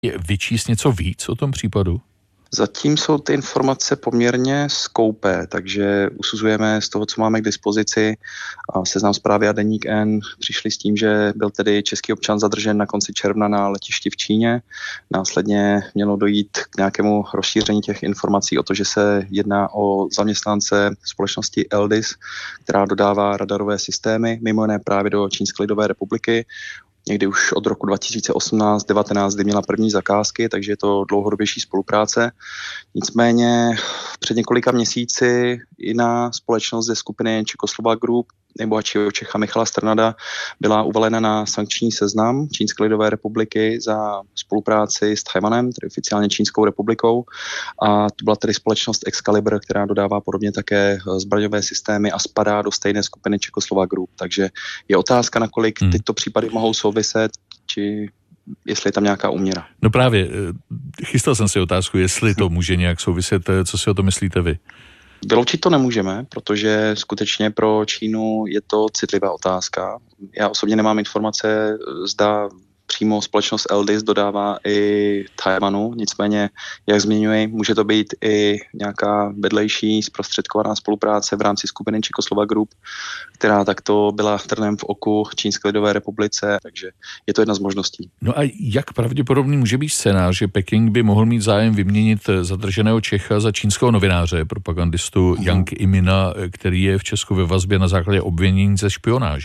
vyčíst něco víc o tom případu? Zatím jsou ty informace poměrně skoupé, takže usuzujeme z toho, co máme k dispozici. Seznam Zprávy a Deník N přišli s tím, že byl tedy český občan zadržen na konci června na letišti v Číně. Následně mělo dojít k nějakému rozšíření těch informací o to, že se jedná o zaměstnance společnosti Eldis, která dodává radarové systémy, mimo jiné právě do Čínské lidové republiky. Někdy už od roku 2018-19, kdy měla první zakázky, takže je to dlouhodobější spolupráce. Nicméně před několika měsíci jiná společnost ze skupiny Czechoslovak Group nejbohatšího Čecha Michala Strnada byla uvalena na sankční seznam Čínské lidové republiky za spolupráci s Tchaj-wanem, tedy oficiálně Čínskou republikou. A to byla tedy společnost Excalibur, která dodává podobně také zbraňové systémy a spadá do stejné skupiny Czechoslovak Group. Takže je otázka, nakolik tyto případy mohou souviset, či jestli je tam nějaká úměra. No právě, chystal jsem si otázku, jestli to může nějak souviset. Co si o to myslíte vy? Vyloučit to nemůžeme, protože skutečně pro Čínu je to citlivá otázka. Já osobně nemám informace, zda přímo společnost Eldis dodává i Tchaj-wanu, nicméně, jak zmiňuji, může to být i nějaká vedlejší zprostředkovaná spolupráce v rámci skupiny Czechoslovak Group, která takto byla trnem v oku Čínské lidové republice, takže je to jedna z možností. No a jak pravděpodobný může být scénář, že Peking by mohl mít zájem vyměnit zadrženého Čecha za čínského novináře, propagandistu Yang Imina, který je v Česku ve vazbě na základě obvinění ze špionáže?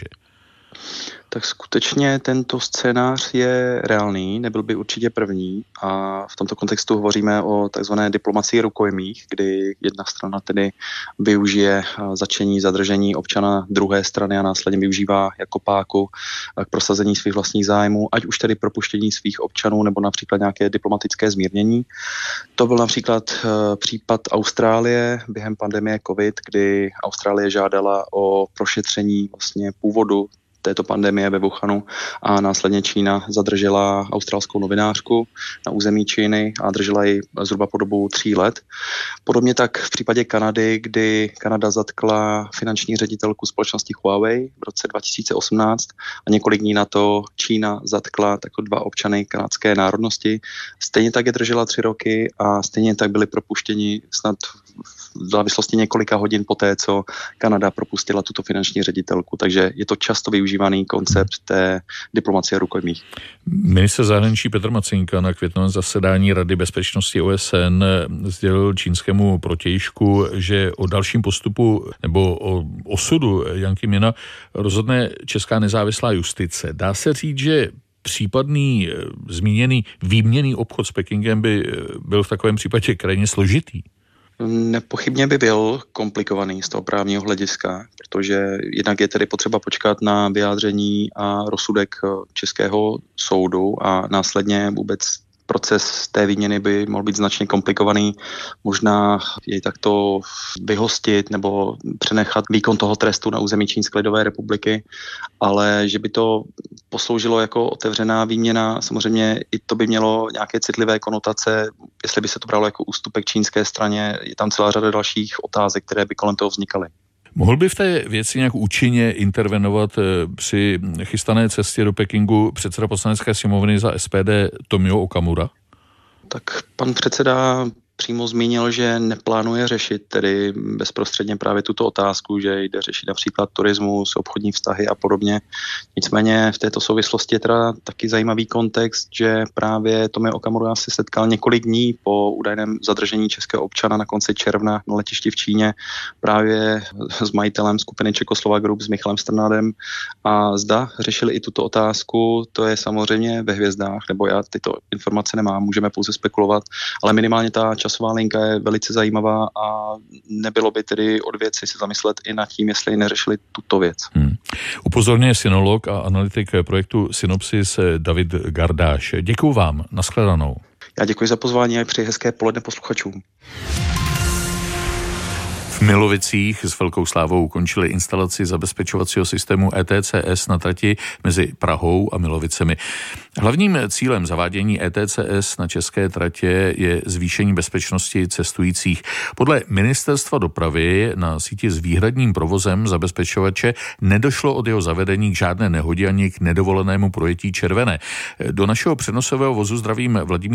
Tak skutečně tento scénář je reálný, nebyl by určitě první a v tomto kontextu hovoříme o takzvané diplomacii rukojmích, kdy jedna strana tedy využije zatčení, zadržení občana druhé strany a následně využívá jako páku k prosazení svých vlastních zájmů, ať už tedy propuštění svých občanů nebo například nějaké diplomatické zmírnění. To byl například případ Austrálie během pandemie COVID, kdy Austrálie žádala o prošetření vlastně původu této pandemie ve Wuhanu a následně Čína zadržela australskou novinářku na území Číny a držela ji zhruba po dobu 3 let. Podobně tak v případě Kanady, kdy Kanada zatkla finanční ředitelku společnosti Huawei v roce 2018 a několik dní na to Čína zatkla takto 2 občany kanadské národnosti. Stejně tak je držela 3 roky a stejně tak byli propuštěni snad v závislosti několika hodin poté, co Kanada propustila tuto finanční ředitelku. Takže je to často využívaný koncept té diplomacie rukojmích. Ministr zahraničí Petr Macynka na květnovém zasedání Rady bezpečnosti OSN sdělil čínskému protějšku, že o dalším postupu nebo o osudu Yang Imina rozhodne česká nezávislá justice. Dá se říct, že případný zmíněný výměnný obchod s Pekingem by byl v takovém případě krajně složitý? Nepochybně by byl komplikovaný z toho právního hlediska, protože jednak je tedy potřeba počkat na vyjádření a rozsudek českého soudu a následně vůbec proces té výměny by mohl být značně komplikovaný. Možná jej takto vyhostit nebo přenechat výkon toho trestu na území Čínské lidové republiky, ale že by to posloužilo jako otevřená výměna, samozřejmě i to by mělo nějaké citlivé konotace, jestli by se to bralo jako ústupek čínské straně, je tam celá řada dalších otázek, které by kolem toho vznikaly. Mohl by v té věci nějak účinně intervenovat při chystané cestě do Pekingu předseda Poslanecké sněmovny za SPD Tomio Okamura? Tak pan předseda přímo zmínil, že neplánuje řešit tedy bezprostředně právě tuto otázku, že jde řešit například turismus, obchodní vztahy a podobně. Nicméně v této souvislosti je teda taky zajímavý kontext, že právě Tomio Okamura se setkal několik dní po údajném zadržení českého občana na konci června na letišti v Číně právě s majitelem skupiny Czechoslovak Group s Michalem Strnadem a zda řešili i tuto otázku, to je samozřejmě ve hvězdách, nebo já tyto informace nemám, můžeme pouze spekulovat, ale minimálně ta časová linka je velice zajímavá a nebylo by tedy od věci se zamyslet i nad tím, jestli neřešili tuto věc. Upozorňuje synolog a analytik projektu Synopsis David Gardáš. Děkuju vám, nashledanou. Já děkuji za pozvání a přeji hezké poledne posluchačům. V Milovicích s velkou slávou ukončili instalaci zabezpečovacího systému ETCS na trati mezi Prahou a Milovicemi. Hlavním cílem zavádění ETCS na české tratě je zvýšení bezpečnosti cestujících. Podle Ministerstva dopravy na síti s výhradním provozem zabezpečovače nedošlo od jeho zavedení k žádné nehodě ani k nedovolenému projetí červené. Do našeho přenosového vozu zdravím Vladimír